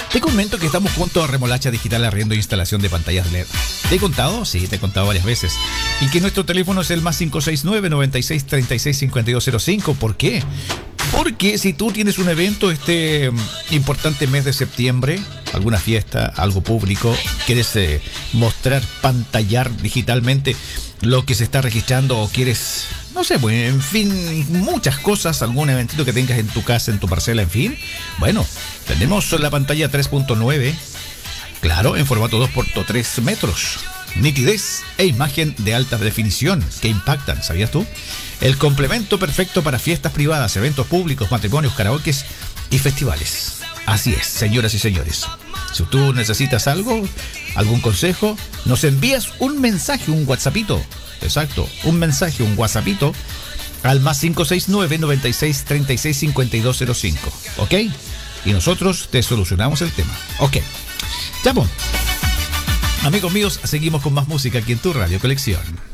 Te comento que estamos junto a Remolacha Digital arriendo instalación de pantallas LED. ¿Te he contado? Sí, te he contado varias veces. Y que nuestro teléfono es el más 569-9636-5205. ¿Por qué? Porque si tú tienes un evento este importante mes de septiembre, alguna fiesta, algo público, quieres mostrar, pantallar digitalmente lo que se está registrando o quieres, no sé, pues, en fin, muchas cosas, algún eventito que tengas en tu casa, en tu parcela, en fin. Bueno, tenemos la pantalla 3.9, claro, en formato 2.3 metros. Nitidez e imagen de alta definición que impactan, ¿sabías tú? El complemento perfecto para fiestas privadas, eventos públicos, matrimonios, karaokes y festivales. Así es, señoras y señores. Si tú necesitas algo, algún consejo, nos envías un mensaje, un WhatsAppito. Exacto, un mensaje, un WhatsAppito al más 569-9636-5205. ¿Ok? Y nosotros te solucionamos el tema. Ok. Ya, pues. Amigos míos, seguimos con más música aquí en tu Radio Colección.